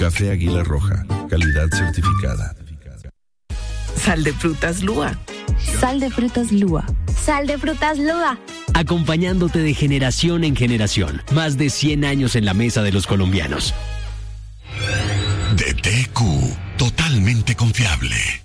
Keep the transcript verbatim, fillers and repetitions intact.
Café Águila Roja, calidad certificada. Sal de frutas Lua. Sal de frutas Lua. Sal de frutas Lua. Acompañándote de generación en generación. Más de cien años en la mesa de los colombianos. D T Q, totalmente confiable.